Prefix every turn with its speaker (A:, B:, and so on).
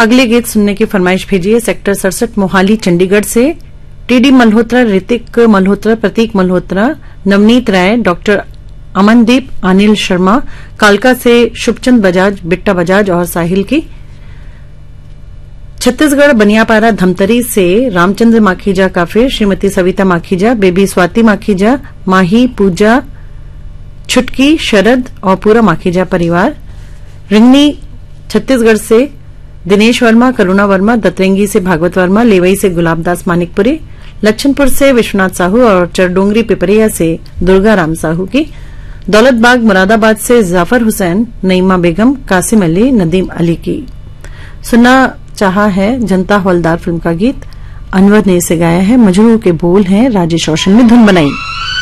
A: अगले गीत सुनने की फरमाइश भेजी है सेक्टर 67 मोहाली चंडीगढ़ से टीडी मल्होत्रा, ऋतिक मल्होत्रा, प्रतीक मल्होत्रा, नवनीत राय, डॉक्टर अमनदीप, अनिल शर्मा, कालका से शुभचंद बजाज, बिट्टा बजाज और साहिल की। छत्तीसगढ़ बनियापारा धमतरी से रामचंद्र माखीजा काफिर, श्रीमती सविता माखीजा, बेबी स्वाति माखीजा, माही, पूजा, छुटकी, शरद और पूरा माखीजा परिवार। रिंगनी छत्तीसगढ़ से दिनेश वर्मा, करुणा वर्मा, दतरेंगी से भागवत वर्मा, लेवई से गुलाबदास मानिकपुरी, लच्छनपुर से विश्वनाथ साहू और चरडोंगरी पिपरिया से दुर्गा राम साहू की। दौलतबाग मुरादाबाद से जाफर हुसैन, नईमा बेगम, कासिम अली, नदीम अली की। सुनना चाहा है जनता हवलदार फिल्म का गीत, अनवर ने इसे गाया है। मजरू के बोल हैं राजेश रोशन ने धुन बनाई।